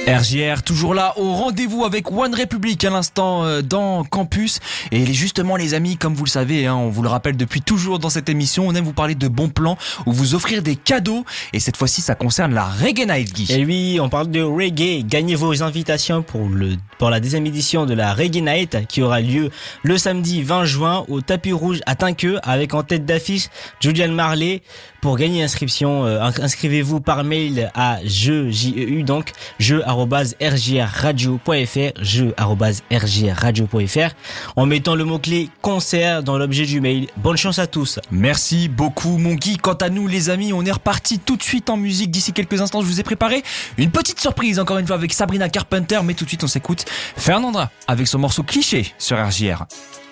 RJR, toujours là, au rendez-vous avec One Republic à l'instant dans Campus. Et justement les amis, comme vous le savez, on vous le rappelle depuis toujours dans cette émission, on aime vous parler de bons plans ou vous offrir des cadeaux. Et cette fois-ci, ça concerne la Reggae Night, Guy. Et oui, on parle de reggae. Gagnez vos invitations pour la deuxième édition de la Reggae Night qui aura lieu le samedi 20 juin au Tapis Rouge à Tinqueux avec en tête d'affiche Julian Marley. Pour gagner inscription, inscrivez-vous par mail à jeu.rjradio.fr, jeu@rjradio.fr, en mettant le mot-clé concert dans l'objet du mail. Bonne chance à tous. Merci beaucoup, mon Guy. Quant à nous, les amis, on est reparti tout de suite en musique. D'ici quelques instants, je vous ai préparé une petite surprise, encore une fois, avec Sabrina Carpenter. Mais tout de suite, on s'écoute Fernandra avec son morceau Cliché sur RJR.